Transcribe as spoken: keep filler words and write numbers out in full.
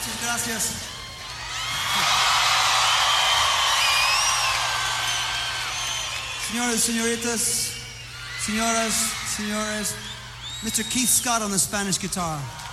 Muchas gracias. Señores, señoritas, señoras, señores, Mister Keith Scott on the Spanish guitar.